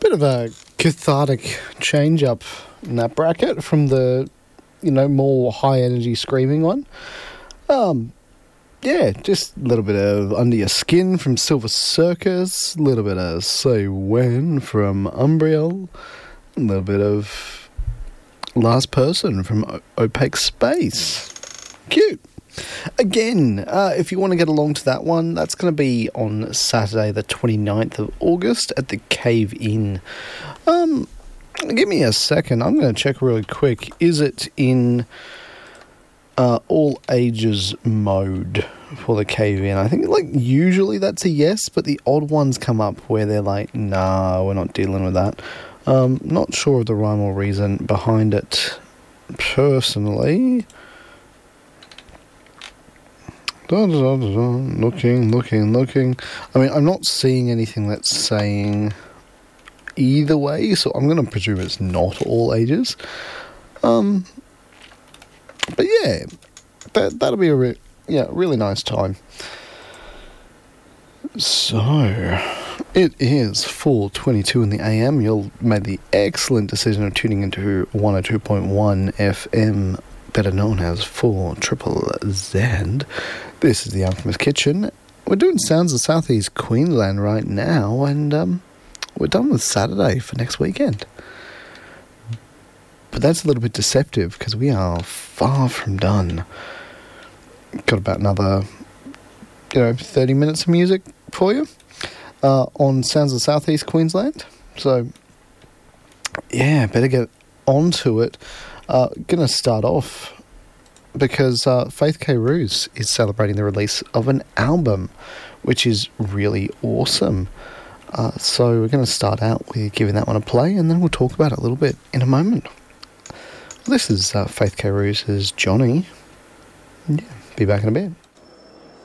Bit of a cathartic change up in that bracket from the, more high energy screaming one. Yeah, just a little bit of Under Your Skin from Silver Circus, a little bit of Say When from Umbriel, a little bit of Last Person from Opaque Space. Cute. Again, if you want to get along to that one, that's going to be on Saturday the 29th of August at the Cave Inn. Give me a second, I'm going to check really quick. Is it in all ages mode for the Cave Inn? I think usually that's a yes, but the odd ones come up where they're like, nah, we're not dealing with that. Not sure of the rhyme or reason behind it personally. Looking. I mean, I'm not seeing anything that's saying either way, so I'm going to presume it's not all ages. But yeah, that'll be a really nice time. So, it is 4:22 in the AM. You'll made the excellent decision of tuning into 102.1 FM, better known as 4ZZZ. This is the Alchemist Kitchen. We're doing Sounds of Southeast Queensland right now, and we're done with Saturday for next weekend. But that's a little bit deceptive because we are far from done. Got about another, 30 minutes of music for you on Sounds of Southeast Queensland. So, yeah, better get onto it. Gonna start off because Faith K. Roos is celebrating the release of an album, which is really awesome. So we're going to start out with giving that one a play, and then we'll talk about it a little bit in a moment. This is Faith K. Roos' Johnny. Yeah, be back in a bit.